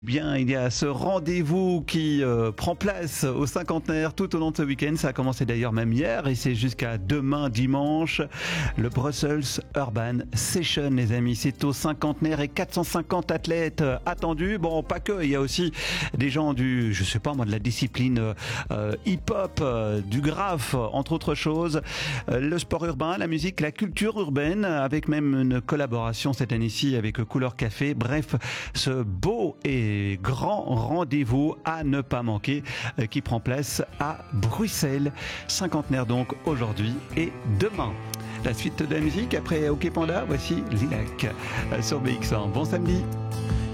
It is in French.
Bien, il y a ce rendez-vous qui prend place au cinquantenaire tout au long de ce week-end. Ça a commencé d'ailleurs même hier et c'est jusqu'à demain dimanche. Le Brussels Urban Session, les amis. C'est au cinquantenaire et 450 athlètes attendus. Bon, pas que. Il y a aussi des gens je sais pas moi, de la discipline hip-hop, du graphe, entre autres choses. Le sport urbain, la musique, la culture urbaine, avec même une collaboration cette année-ci avec Couleur Café. Bref, ce beau et grand rendez-vous à ne pas manquer qui prend place à Bruxelles. Cinquantenaire donc aujourd'hui et demain. La suite de la musique après OK Panda, voici Lilac sur BX1. Bon samedi.